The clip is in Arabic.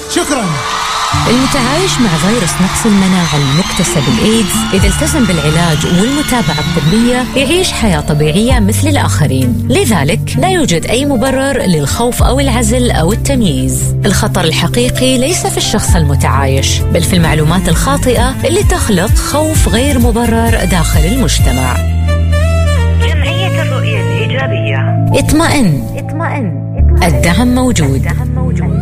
شكرا. المتعايش مع فيروس نقص المناعة المكتسب الإيدز إذا التزم بالعلاج والمتابعة الطبية يعيش حياة طبيعية مثل الآخرين. لذلك لا يوجد أي مبرر للخوف أو العزل أو التمييز. الخطر الحقيقي ليس في الشخص المتعايش بل في المعلومات الخاطئة اللي تخلق خوف غير مبرر داخل المجتمع. جمعية الرؤية الإيجابية. اطمئن. الدعم موجود.